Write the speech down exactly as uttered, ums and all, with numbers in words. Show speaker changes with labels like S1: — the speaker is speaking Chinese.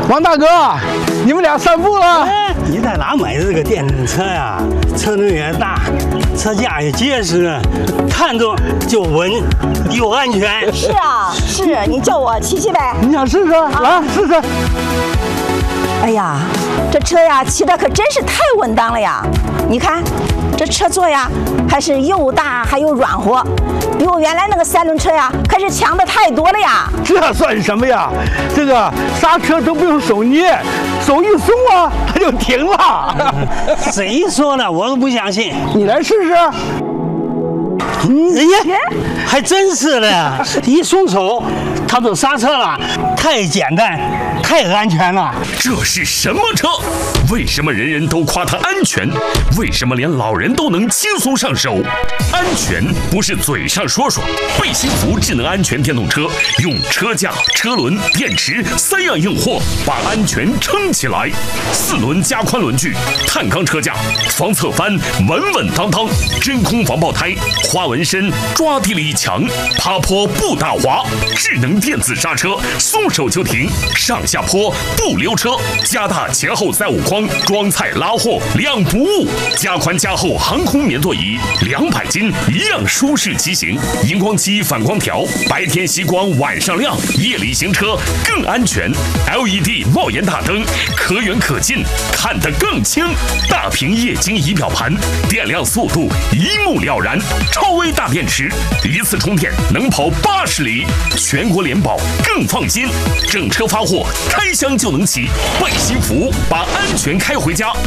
S1: 王大哥，你们俩散步了？
S2: 哎，你在哪买的这个电动车呀？车轮也大，车架也结实，看着就稳又安全。
S3: 是啊，是你叫我骑骑呗。
S1: 你想试试？来试试。
S3: 哎呀，这车呀骑的可真是太稳当了呀！你看，这车座呀还是又大还又软和，比我原来那个三轮车呀可是强的太多了呀！
S1: 这算什么呀？这个刹车都不用手捏，手一松啊，它就停了。
S2: 谁说的？我都不相信。
S1: 你来试试。
S2: 嗯，哎呀，还真是的呀！一松手，它就刹车了，太简单，太安全了。
S4: 这是什么车？为什么人人都夸它安全？为什么连老人都能轻松上手？安全不是嘴上说说。贝幸福智能安全电动车用车架、车轮、电池三样硬货把安全撑起来。四轮加宽轮距，碳钢车架，防侧翻，稳稳当当，真空防爆胎，花纹身，抓地力强，爬坡不打滑，智能电子刹车，松手就停，上下坡不溜车，加大前后载物框，装菜拉货两不误，加宽加厚航空棉座椅，两百斤一样舒适骑行，荧光漆反光条，白天吸光晚上亮，夜里行车更安全。L E D 帽檐大灯，可远可近，看得更清。大屏液晶仪表盘，电量速度一目了然。超微大电池，一次充电能跑八十里，全国联保更放心。整车发货，开箱就能骑。贝幸福把安全开回家。